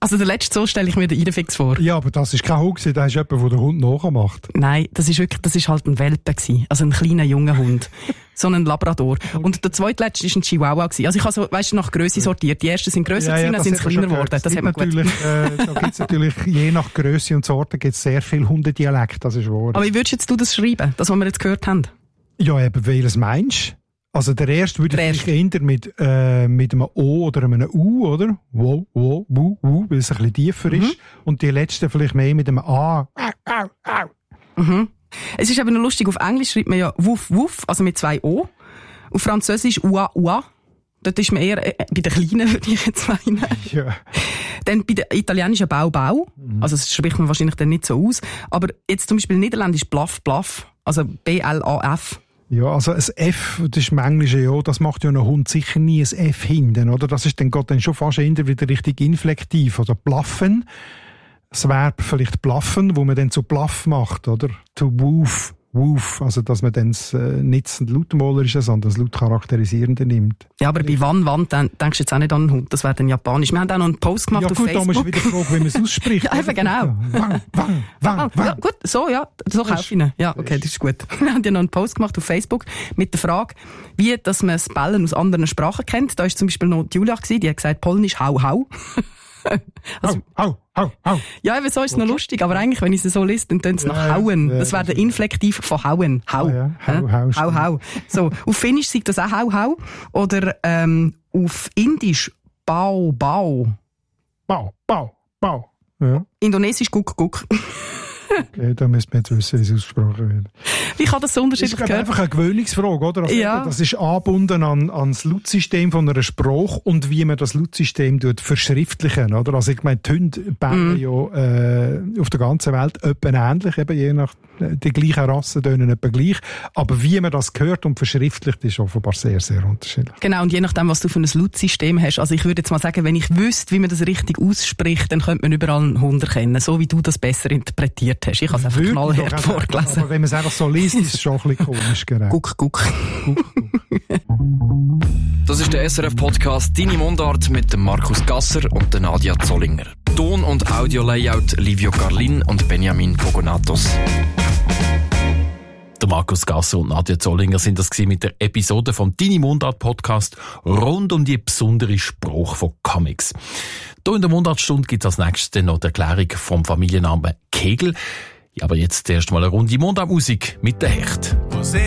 Also der letzte so stelle ich mir den Idefix vor. Ja, aber das ist kein Hund, das ist jemand, der den Hund nachmacht. Nein, das ist halt ein Welpe gewesen. Also ein kleiner, junger Hund. So ein Labrador. Und der zweitletzte war ein Chihuahua gewesen. Also ich habe so, weißt du, nach Grösse sortiert. Die ersten sind grösser gewesen, dann sind sie kleiner geworden. Das hat man gut. Da gibt's natürlich, je nach Grösse und Sorte, gibt's sehr viel Hundedialekt, das ist wahr. Aber wie würdest jetzt du das schreiben, das, was wir jetzt gehört haben? Ja, eben, welches meinst du? Also der erste würde ich eher mit einem O oder einem U, oder? Wo, weil es ein bisschen tiefer ist. Und die letzte vielleicht mehr mit einem A. Mhm. Es ist aber noch lustig, auf Englisch schreibt man ja Wuff, Wuff, also mit 2 O. Auf Französisch Ua, Ua. Dort ist man eher bei den Kleinen, würde ich jetzt meinen. Ja. Dann bei den Italienischen Bau, Bau. Also das spricht man wahrscheinlich dann nicht so aus. Aber jetzt zum Beispiel Niederländisch Blaff, Blaff. Also B-L-A-F. Ja, also ein F, das ist im Englischen ja, das macht ja ein Hund sicher nie ein F hinten, oder? Das ist dann geht dann schon fast eher wieder richtig inflektiv, oder blaffen. Das Verb vielleicht blaffen, wo man dann zu Blaff macht, oder? To woof, woof, also dass man dann nicht das Lautmalerische, sondern das Lautcharakterisierende nimmt. Ja, aber bei wann, dann denkst du jetzt auch nicht an einen Hund, das wäre dann japanisch. Wir haben auch noch einen Post gemacht auf Facebook. Ja gut, da musst du wieder fragen, wie man es ausspricht. Ja, eben genau. Wang. Ja, gut, so kaufe ich ihn. Ja, okay, das ist gut. Wir haben ja noch einen Post gemacht auf Facebook mit der Frage, wie dass man das Bellen aus anderen Sprachen kennt. Da war zum Beispiel noch Julia, die hat gesagt, Polnisch hau, hau. Also, hau. Ja, eben so ist es noch lustig, aber eigentlich, wenn ich es so lese, dann tönt es nach hauen. Das wäre der Inflektiv von hauen. Hau. Hau. So, auf Finnisch sagt das auch hau. Oder auf Indisch bau. Bau. Ja. Indonesisch guck. Okay, da müssen wir jetzt wissen, wie es ausgesprochen wird. Wie kann das so unterschiedlich gehört? Das ist einfach eine Gewöhnungsfrage, oder? Also das ist angebunden ans Lautsystem von einer Sprache und wie man das Lautsystem verschriftlichen, oder? Also ich meine, die Hunde bellen ja auf der ganzen Welt etwa ähnlich, eben je nach die gleichen Rassen tönen etwa gleich, aber wie man das hört und verschriftlicht, ist offenbar sehr, sehr unterschiedlich. Genau, und je nachdem, was du für ein Lautsystem hast, also ich würde jetzt mal sagen, wenn ich wüsste, wie man das richtig ausspricht, dann könnte man überall einen Hund erkennen, so wie du das besser interpretiert hast. Ich habe es einfach knallhart vorgelesen. Aber wenn man es einfach so liest, ist es schon ein bisschen komisch, genau. Guck. Das ist der SRF-Podcast «Deine Mundart» mit dem Markus Gasser und der Nadia Zollinger. Ton- und Audio-Layout Livio Carlin und Benjamin Pogonatos. Der Markus Gasser und Nadia Zollinger sind das mit der Episode vom «Deine Mundart» rund um die besondere Sprache von Comics. Hier in der Mundartstunde gibt es als nächstes noch die Erklärung vom Familiennamen Kegel. Ja, aber jetzt erst mal eine Runde Mundartmusik mit der Hecht.